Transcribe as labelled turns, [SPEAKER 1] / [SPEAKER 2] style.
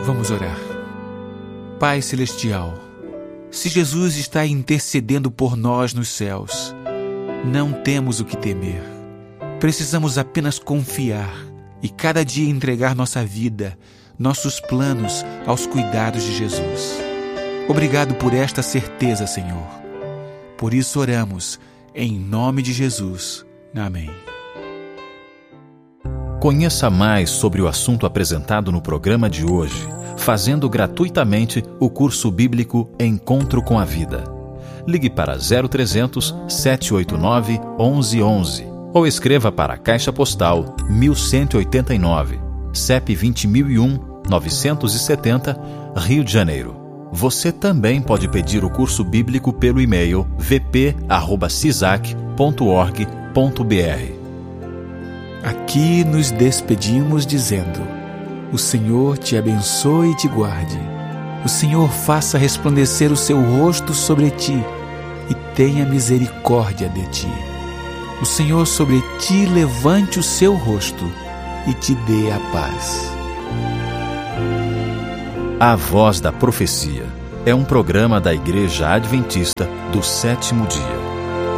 [SPEAKER 1] Vamos orar. Pai Celestial, se Jesus está intercedendo por nós nos céus, não temos o que temer. Precisamos apenas confiar e cada dia entregar nossa vida, nossos planos aos cuidados de Jesus. Obrigado por esta certeza, Senhor. Por isso oramos, em nome de Jesus. Amém.
[SPEAKER 2] Conheça mais sobre o assunto apresentado no programa de hoje, fazendo gratuitamente o curso bíblico Encontro com a Vida. Ligue para 0300 789 1111 ou escreva para a Caixa Postal 1189, CEP 20001 970, Rio de Janeiro. Você também pode pedir o curso bíblico pelo e-mail vp@cisac.org.br.
[SPEAKER 1] Aqui nos despedimos dizendo: o Senhor te abençoe e te guarde. O Senhor faça resplandecer o seu rosto sobre ti e tenha misericórdia de ti. O Senhor sobre ti levante o seu rosto e te dê a paz.
[SPEAKER 2] A Voz da Profecia é um programa da Igreja Adventista do Sétimo Dia.